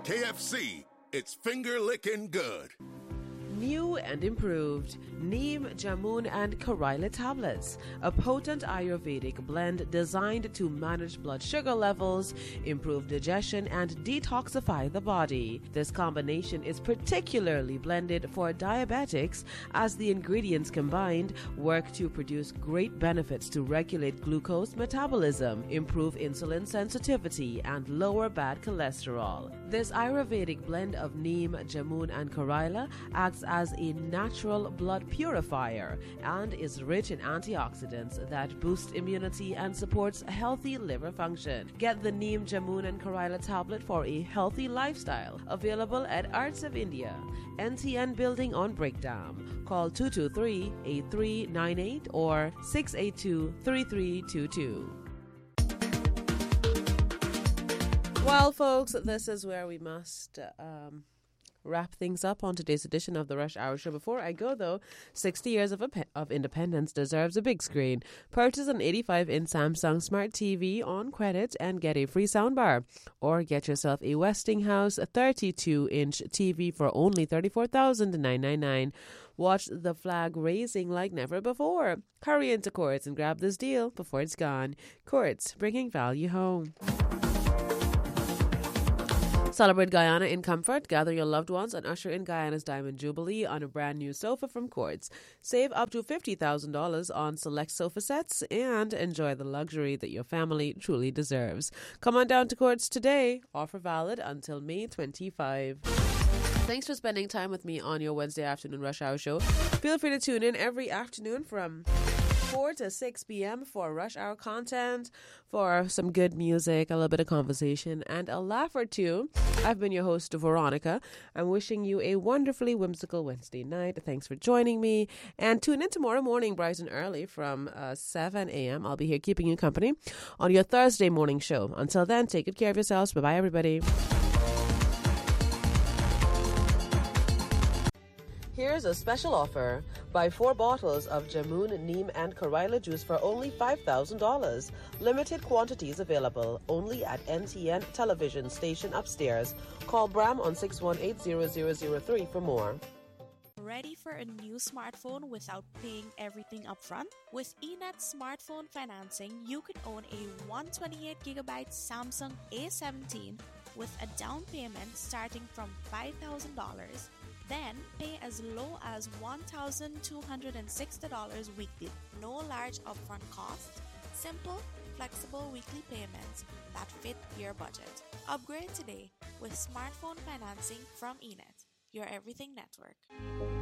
KFC, it's finger-licking good. New and improved Neem, Jamun and Karaila tablets, a potent Ayurvedic blend designed to manage blood sugar levels, improve digestion and detoxify the body. This combination is particularly blended for diabetics as the ingredients combined work to produce great benefits to regulate glucose metabolism, improve insulin sensitivity and lower bad cholesterol. This Ayurvedic blend of Neem, Jamun and Karaila acts as a natural blood purifier and is rich in antioxidants that boost immunity and supports healthy liver function. Get the Neem, Jamun and Karaila tablet for a healthy lifestyle. Available at Arts of India, NTN Building on Breakdown. Call 223-8398 or 682-3322. Well, folks, this is where we must wrap things up on today's edition of the Rush Hour Show. Before I go, though, 60 years of independence deserves a big screen. Purchase an 85-inch Samsung Smart TV on credit and get a free soundbar. Or get yourself a Westinghouse 32-inch TV for only $34,999. Watch the flag raising like never before. Hurry into Courts and grab this deal before it's gone. Courts, bringing value home. Celebrate Guyana in comfort. Gather your loved ones and usher in Guyana's Diamond Jubilee on a brand new sofa from Quartz. Save up to $50,000 on select sofa sets and enjoy the luxury that your family truly deserves. Come on down to Quartz today. Offer valid until May 25. Thanks for spending time with me on your Wednesday afternoon Rush Hour Show. Feel free to tune in every afternoon from 4 to 6 p.m. for Rush Hour content, for some good music, a little bit of conversation, and a laugh or two. I've been your host, Veronica. I'm wishing you a wonderfully whimsical Wednesday night. Thanks for joining me. And tune in tomorrow morning, bright and early from 7 a.m. I'll be here keeping you company on your Thursday morning show. Until then, take good care of yourselves. Bye-bye, everybody. Here's a special offer. Buy 4 bottles of Jamun, Neem and Karaila juice for only $5,000. Limited quantities available only at NTN television station upstairs. Call Bram on 618-0003 for more. Ready for a new smartphone without paying everything upfront? With eNet smartphone financing, you can own a 128GB Samsung A17 with a down payment starting from $5,000. Then pay as low as $1,260 weekly. No large upfront costs. Simple, flexible weekly payments that fit your budget. Upgrade today with smartphone financing from eNet, your everything network.